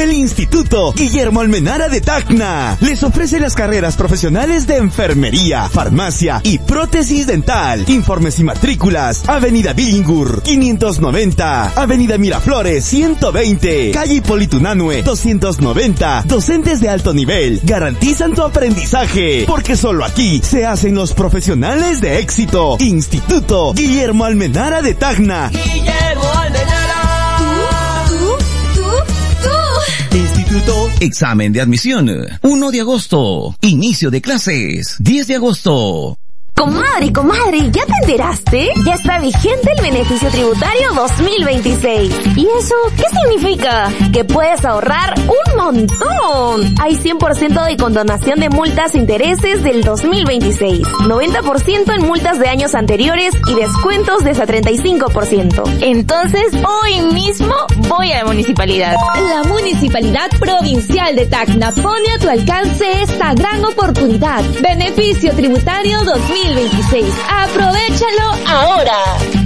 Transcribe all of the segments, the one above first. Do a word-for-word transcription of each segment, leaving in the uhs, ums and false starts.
El Instituto Guillermo Almenara de Tacna les ofrece las carreras profesionales de enfermería, farmacia y prótesis dental. Informes y matrículas: Avenida Billingur quinientos noventa, Avenida Miraflores ciento veinte, Calle Hipólito Unanue doscientos noventa. Docentes de alto nivel garantizan tu aprendizaje, porque solo aquí se hacen los profesionales de éxito. Instituto Guillermo Almenara de Tacna. Guillermo Almenara. ¿Tú? ¿Tú? ¿Tú? ¿Tú? Instituto. Examen de admisión. uno de agosto. Inicio de clases. diez de agosto. Comadre, comadre, ¿ya te enteraste? Ya está vigente el beneficio tributario dos mil veintiséis. ¿Y eso qué significa? Que puedes ahorrar un montón. Hay cien por ciento de condonación de multas e intereses del dos mil veintiséis, noventa por ciento en multas de años anteriores y descuentos de hasta treinta y cinco por ciento. Entonces, hoy mismo voy a la municipalidad. La Municipalidad Provincial de Tacna pone a tu alcance esta gran oportunidad. Beneficio tributario dos mil veintiséis. ¡Aprovechalo ahora!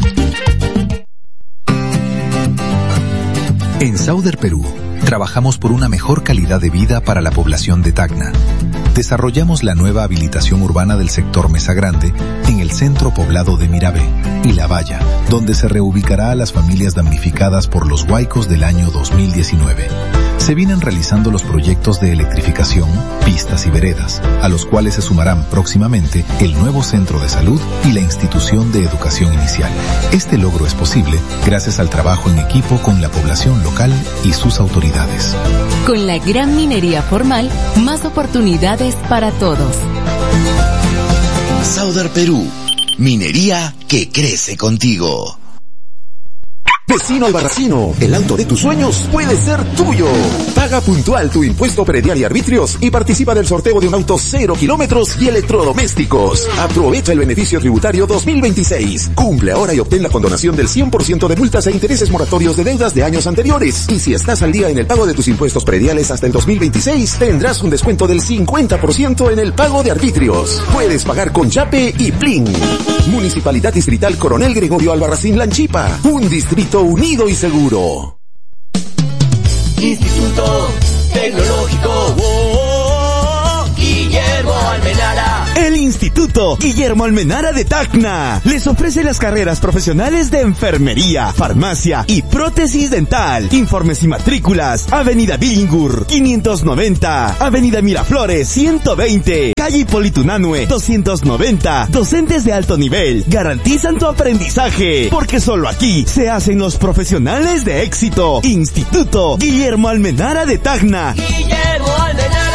En Sauder Perú, trabajamos por una mejor calidad de vida para la población de Tacna. Desarrollamos la nueva habilitación urbana del sector Mesa Grande en el centro poblado de Mirabé y La Valla, donde se reubicará a las familias damnificadas por los huaicos del año dos mil diecinueve. Se vienen realizando los proyectos de electrificación, pistas y veredas, a los cuales se sumarán próximamente el nuevo centro de salud y la institución de educación inicial. Este logro es posible gracias al trabajo en equipo con la población local y sus autoridades. Con la gran minería formal, más oportunidades para todos. Sauder Perú, minería que crece contigo. Vecino albarracino, el auto de tus sueños puede ser tuyo. Paga puntual tu impuesto predial y arbitrios y participa del sorteo de un auto cero kilómetros y electrodomésticos. Aprovecha el beneficio tributario dos mil veintiséis. Cumple ahora y obtén la condonación del cien por ciento de multas e intereses moratorios de deudas de años anteriores. Y si estás al día en el pago de tus impuestos prediales hasta el dos mil veintiséis, tendrás un descuento del cincuenta por ciento en el pago de arbitrios. Puedes pagar con Yape y Plin. Municipalidad Distrital Coronel Gregorio Albarracín Lanchipa. Un distrito unido y seguro. Instituto Tecnológico oh, Guillermo Almenara. El Instituto Guillermo Almenara de Tacna les ofrece las carreras profesionales de enfermería, farmacia y prótesis dental. Informes y matrículas: Avenida Billingur quinientos noventa, Avenida Miraflores ciento veinte, Calle Hipólito Unanue doscientos noventa. Docentes de alto nivel garantizan tu aprendizaje, porque solo aquí se hacen los profesionales de éxito. Instituto Guillermo Almenara de Tacna. Guillermo Almenara.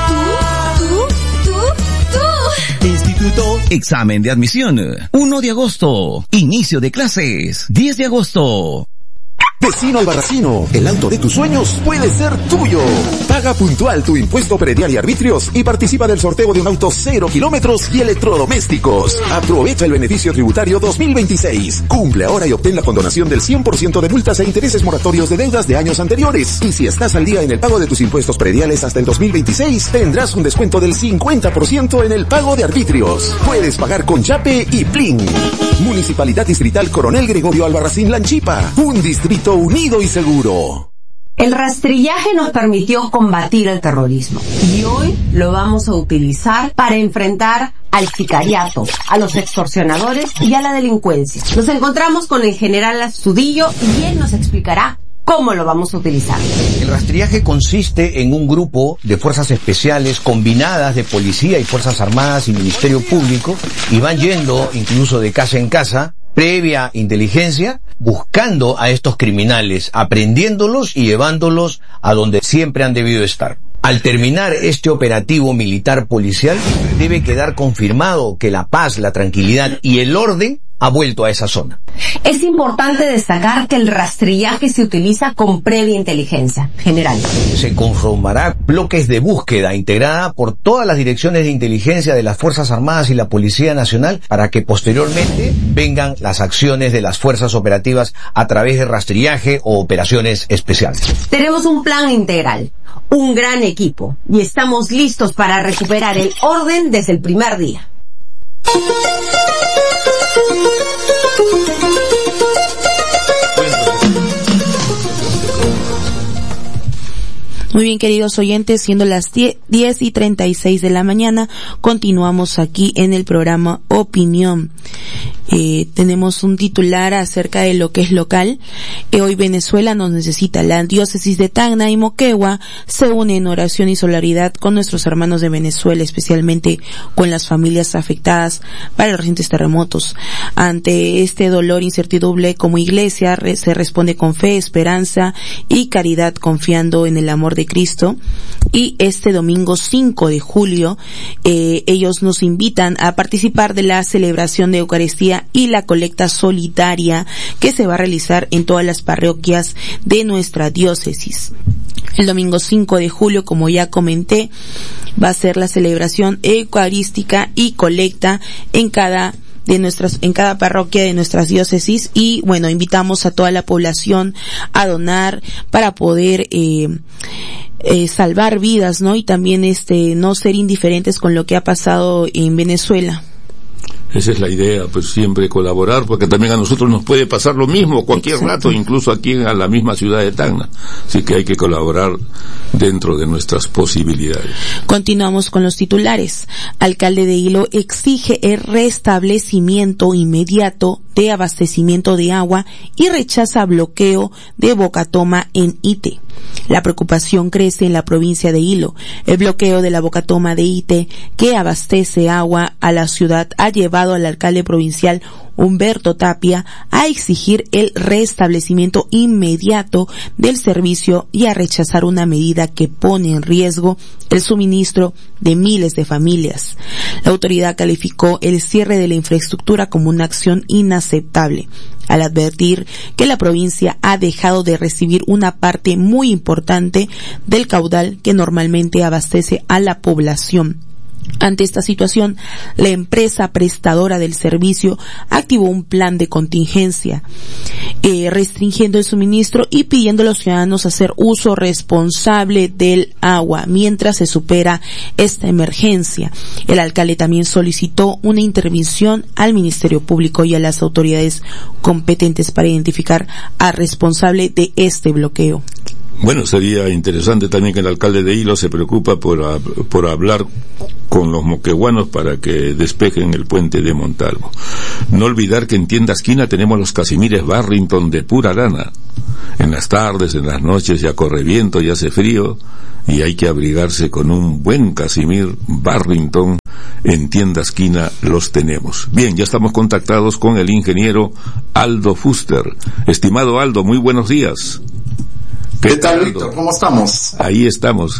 Instituto. Examen de admisión. uno de agosto. Inicio de clases. diez de agosto. Vecino albarracino, el auto de tus sueños puede ser tuyo. Paga puntual tu impuesto predial y arbitrios y participa del sorteo de un auto cero kilómetros y electrodomésticos. Aprovecha el beneficio tributario dos mil veintiséis. Cumple ahora y obtén la condonación del cien por ciento de multas e intereses moratorios de deudas de años anteriores. Y si estás al día en el pago de tus impuestos prediales hasta el dos mil veintiséis, tendrás un descuento del cincuenta por ciento en el pago de arbitrios. Puedes pagar con Yape y Plin. Municipalidad Distrital Coronel Gregorio Albarracín Lanchipa. Un distrito unido y seguro. El rastrillaje nos permitió combatir el terrorismo y hoy lo vamos a utilizar para enfrentar al sicariato, a los extorsionadores y a la delincuencia. Nos encontramos con el general Astudillo y él nos explicará cómo lo vamos a utilizar. El rastrillaje consiste en un grupo de fuerzas especiales combinadas de policía y fuerzas armadas y ministerio público y van yendo incluso de casa en casa, previa inteligencia, buscando a estos criminales, aprendiéndolos y llevándolos a donde siempre han debido estar. Al terminar este operativo militar policial, debe quedar confirmado que la paz, la tranquilidad y el orden ha vuelto a esa zona. Es importante destacar que el rastrillaje se utiliza con previa inteligencia general. Se conformará bloques de búsqueda integrada por todas las direcciones de inteligencia de las Fuerzas Armadas y la Policía Nacional para que posteriormente vengan las acciones de las fuerzas operativas a través de rastrillaje o operaciones especiales. Tenemos un plan integral, un gran equipo y estamos listos para recuperar el orden desde el primer día. Muy bien, queridos oyentes, siendo las diez y treinta y seis de la mañana, continuamos aquí en el programa Opinión. Eh, tenemos un titular acerca de lo que es local. Eh, hoy Venezuela nos necesita. La diócesis de Tacna y Moquegua se une en oración y solidaridad con nuestros hermanos de Venezuela, especialmente con las familias afectadas para los recientes terremotos. Ante este dolor e incertidumbre, como iglesia re- se responde con fe, esperanza y caridad, confiando en el amor de Cristo. Y este domingo cinco de julio, eh, ellos nos invitan a participar de la celebración de Eucaristía y la colecta solidaria que se va a realizar en todas las parroquias de nuestra diócesis. El domingo cinco de julio, como ya comenté, va a ser la celebración eucarística y colecta en cada de nuestras, en cada parroquia de nuestras diócesis, y bueno, invitamos a toda la población a donar para poder eh, eh salvar vidas, ¿no? Y también este no ser indiferentes con lo que ha pasado en Venezuela. Esa es la idea, pues siempre colaborar, porque también a nosotros nos puede pasar lo mismo cualquier Exacto. rato, incluso aquí en la misma ciudad de Tacna. Así que hay que colaborar dentro de nuestras posibilidades. Continuamos con los titulares. Alcalde de Hilo exige el restablecimiento inmediato de abastecimiento de agua y rechaza bloqueo de Bocatoma en Ite. La preocupación crece en la provincia de Hilo. El bloqueo de la Bocatoma de Ite, que abastece agua a la ciudad, ha llevado al alcalde provincial Humberto Tapia a exigir el restablecimiento inmediato del servicio y a rechazar una medida que pone en riesgo el suministro de miles de familias. La autoridad calificó el cierre de la infraestructura como una acción inaceptable, al advertir que la provincia ha dejado de recibir una parte muy importante del caudal que normalmente abastece a la población. Ante esta situación, la empresa prestadora del servicio activó un plan de contingencia, eh, restringiendo el suministro y pidiendo a los ciudadanos hacer uso responsable del agua mientras se supera esta emergencia. El alcalde también solicitó una intervención al Ministerio Público y a las autoridades competentes para identificar al responsable de este bloqueo. Bueno, sería interesante también que el alcalde de Hilo se preocupa por, por hablar con los moqueguanos para que despejen el puente de Montalvo. No olvidar que en tienda esquina tenemos los Casimires Barrington de pura lana. En las tardes, en las noches ya corre viento, ya hace frío y hay que abrigarse con un buen Casimir Barrington. En tienda esquina los tenemos. Bien, ya estamos contactados con el ingeniero Aldo Fuster. Estimado Aldo, muy buenos días. ¿Qué, ¿Qué tal, Víctor? ¿Cómo estamos? Ahí estamos.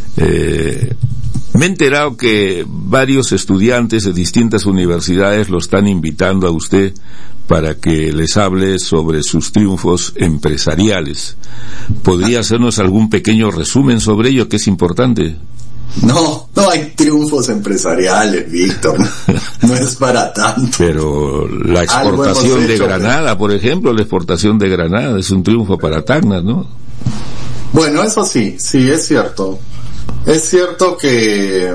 Eh, me he enterado que varios estudiantes de distintas universidades lo están invitando a usted para que les hable sobre sus triunfos empresariales. ¿Podría hacernos algún pequeño resumen sobre ello, que es importante? No, no hay triunfos empresariales, Víctor. No es para tanto. Pero la exportación de Granada, por ejemplo, la exportación de Granada es un triunfo para Tacna, ¿no? Bueno, eso sí, sí, es cierto. Es cierto que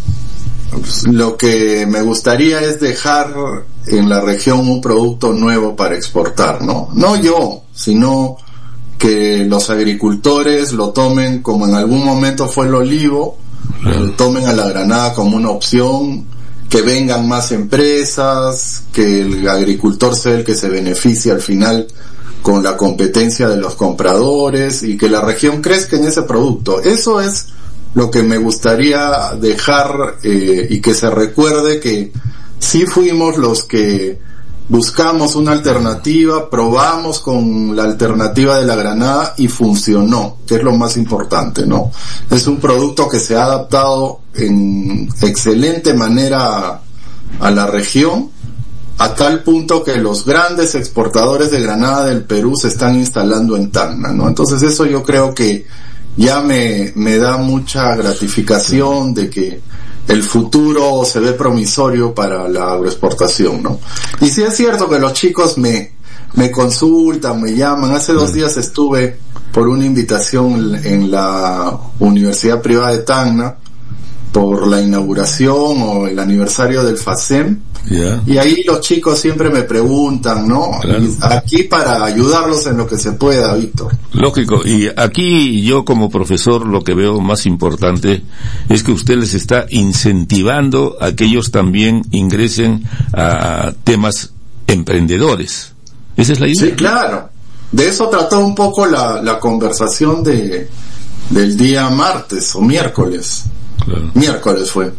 pues, lo que me gustaría es dejar en la región un producto nuevo para exportar, ¿no? No yo, sino que los agricultores lo tomen como en algún momento fue el olivo, lo tomen a la Granada como una opción, que vengan más empresas, que el agricultor sea el que se beneficie al final con la competencia de los compradores y que la región crezca en ese producto. Eso es lo que me gustaría dejar eh, y que se recuerde que sí fuimos los que buscamos una alternativa, probamos con la alternativa de la Granada y funcionó, que es lo más importante, ¿no? Es un producto que se ha adaptado en excelente manera a la región, a tal punto que los grandes exportadores de Granada del Perú se están instalando en Tacna, ¿no? Entonces eso yo creo que ya me, me da mucha gratificación de que el futuro se ve promisorio para la agroexportación, ¿no? Y sí es cierto que los chicos me, me consultan, me llaman. Hace dos días estuve por una invitación en la Universidad Privada de Tacna por la inauguración o el aniversario del FACEM, Yeah. Y ahí los chicos siempre me preguntan, ¿no? Claro. Aquí para ayudarlos en lo que se pueda, Víctor. Lógico, y aquí yo como profesor lo que veo más importante es que usted les está incentivando a que ellos también ingresen a temas emprendedores. ¿Esa es la idea? Sí, claro. De eso trató un poco la, la conversación de del día martes o miércoles. Claro. Miércoles fue.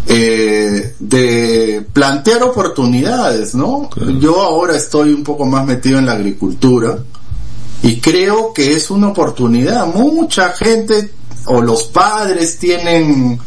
Eh, de plantear oportunidades, ¿no? Claro. Yo ahora estoy un poco más metido en la agricultura y creo que es una oportunidad. Mucha gente o los padres tienen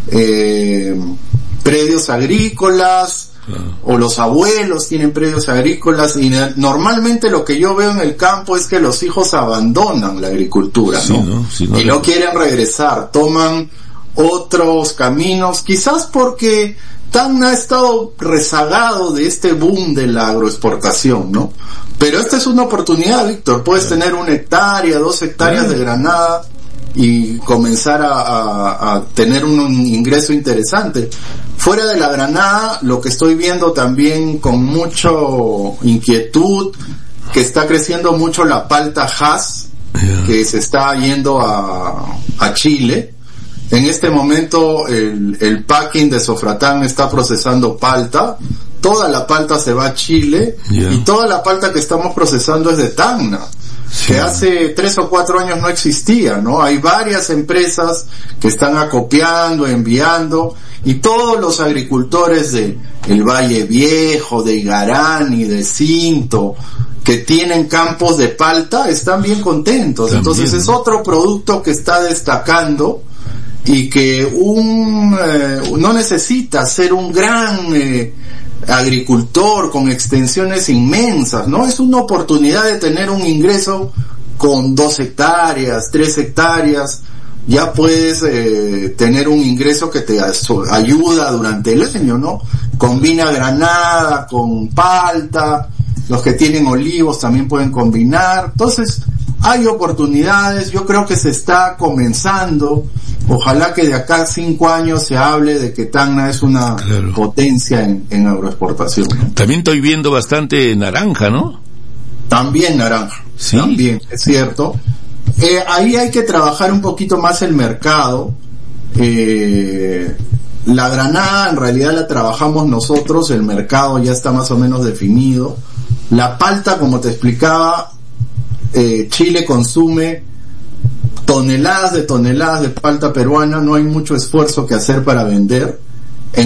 eh, predios agrícolas, claro, o los abuelos tienen predios agrícolas, y normalmente lo que yo veo en el campo es que los hijos abandonan la agricultura, sí, ¿no? ¿no? Sí, no, y no quieren regresar, toman otros caminos, quizás porque Tacna ha estado rezagado de este boom de la agroexportación, ¿no? Pero esta es una oportunidad, Víctor. Puedes claro. tener una hectárea, dos hectáreas claro. de granada y comenzar a, a, a tener un, un ingreso interesante. Fuera de la granada, lo que estoy viendo también con mucha inquietud, que está creciendo mucho la palta Hass, yeah. que se está yendo a, a Chile. En este momento el, el packing de Sofratán está procesando palta, toda la palta se va a Chile, yeah. y toda la palta que estamos procesando es de Tacna, sí. que hace tres o cuatro años no existía, ¿no? Hay varias empresas que están acopiando, enviando, y todos los agricultores de el Valle Viejo, de Igarani, de Cinto, que tienen campos de palta, están bien contentos. También, entonces es otro producto que está destacando, y que un eh, no necesita ser un gran eh, agricultor con extensiones inmensas, ¿no? Es una oportunidad de tener un ingreso con dos hectáreas, tres hectáreas, ya puedes eh, tener un ingreso que te ayuda durante el año, ¿no? Combina granada con palta, los que tienen olivos también pueden combinar. Entonces hay oportunidades, yo creo que se está comenzando. Ojalá que de acá a cinco años se hable de que Tacna es una claro. potencia en, en agroexportación, ¿no? También estoy viendo bastante naranja, ¿no? También naranja, ¿sí? También, es cierto. Eh, ahí hay que trabajar un poquito más el mercado. Eh, la granada en realidad la trabajamos nosotros, el mercado ya está más o menos definido. La palta, como te explicaba, eh, Chile consume toneladas de toneladas de palta peruana, no hay mucho esfuerzo que hacer para vender.